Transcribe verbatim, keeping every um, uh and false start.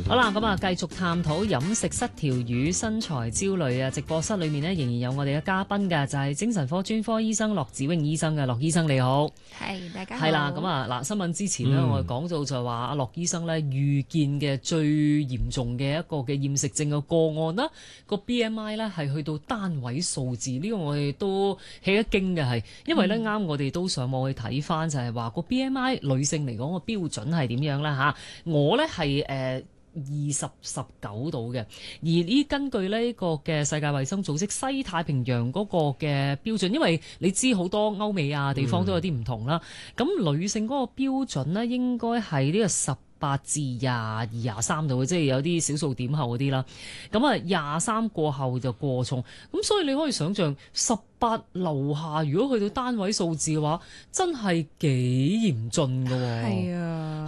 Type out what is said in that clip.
好啦，咁啊，繼續探討飲食失調與身材焦慮啊！直播室裏面呢，仍然有我哋嘅嘉賓嘅，就係、是、精神科專科醫生樂子穎醫生嘅。樂醫生你好， 係大家好。 係啦，咁啊嗱，新聞之前呢，嗯、我哋講到就話阿樂醫生呢遇見嘅最嚴重嘅一個嘅厭食症嘅個案啦，個 B M I 呢係去到單位數字，呢、這個我哋都起一驚嘅係，因為呢啱、嗯、我哋都上網去睇翻，就係話個 B M I 女性嚟講個標準係點樣啦嚇，我呢係誒。呃二十十九度嘅，而呢根據呢個嘅世界衛生組織西太平洋嗰個嘅標準，因為你知好多歐美啊地方都有啲唔同啦。咁、嗯、女性嗰個標準呢，應該係呢個十八至廿二、廿三度嘅，即係有啲小數點後嗰啲啦。咁啊，廿三過後就過重，咁所以你可以想象十八樓下，如果去到單位數字嘅話，真係幾嚴峻㗎喎。 係啊。